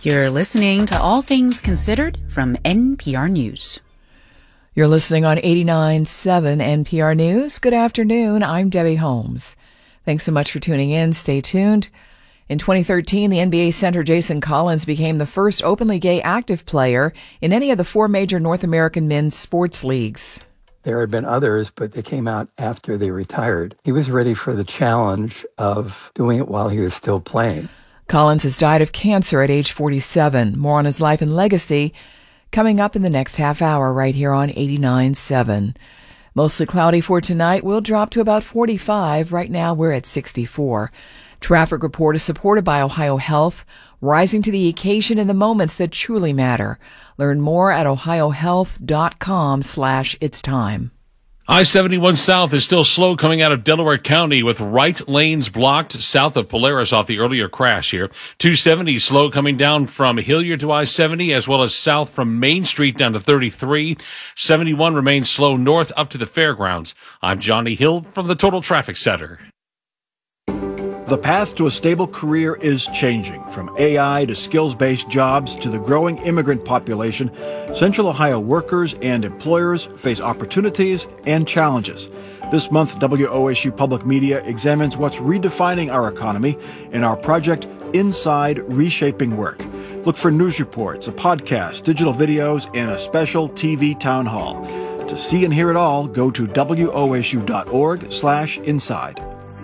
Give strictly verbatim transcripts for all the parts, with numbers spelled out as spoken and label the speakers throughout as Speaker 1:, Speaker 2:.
Speaker 1: You're listening to All Things Considered from N P R News.
Speaker 2: You're listening on eighty-nine point seven N P R News. Good afternoon. I'm Debbie Holmes. Thanks so much for tuning in. Stay tuned. In twenty thirteen, the N B A center Jason Collins became the first openly gay active player in any of the four major North American men's sports leagues.
Speaker 3: There had been others, but they came out after they retired. He was ready for the challenge of doing it while he was still playing.
Speaker 2: Collins has died of cancer at age forty-seven. More on his life and legacy coming up in the next half hour right here on eighty-nine point seven. Mostly cloudy for tonight. We'll drop to about forty-five. Right now we're at sixty-four. Traffic report is supported by Ohio Health, rising to the occasion in the moments that truly matter. Learn more at ohiohealth.com slash it's time.
Speaker 4: I seventy-one South is still slow coming out of Delaware County with right lanes blocked south of Polaris off the earlier crash here. two seventy slow coming down from Hilliard to I seventy as well as south from Main Street down to thirty-three. seventy-one remains slow north up to the fairgrounds. I'm Johnny Hill from the Total Traffic Center.
Speaker 5: The path to a stable career is changing. From A I to skills-based jobs to the growing immigrant population, Central Ohio workers and employers face opportunities and challenges. This month, W O S U Public Media examines what's redefining our economy in our project Inside Reshaping Work. Look for news reports, a podcast, digital videos, and a special T V town hall. To see and hear it all, go to wosu.org slash inside.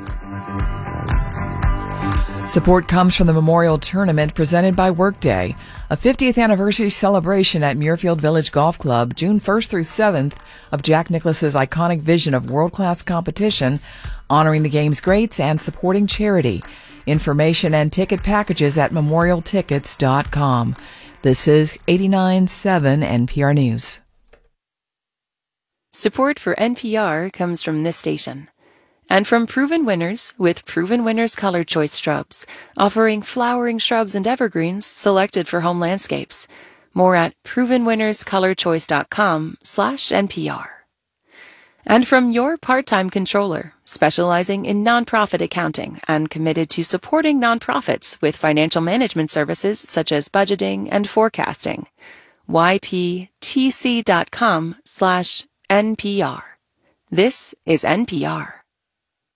Speaker 2: Support comes from the Memorial Tournament presented by Workday, a fiftieth anniversary celebration at Muirfield Village Golf Club, June first through seventh, of Jack Nicklaus's iconic vision of world-class competition, honoring the game's greats and supporting charity. Information and ticket packages at memorial tickets dot com. This is eighty-nine point seven N P R News.
Speaker 6: Support for N P R comes from this station. And from Proven Winners with Proven Winners Color Choice Shrubs, offering flowering shrubs and evergreens selected for home landscapes. More at proven winners color choice dot com slash N P R. And from Your Part-Time Controller, specializing in nonprofit accounting and committed to supporting nonprofits with financial management services such as budgeting and forecasting. Y P T C dot com slash N P R. This is N P R.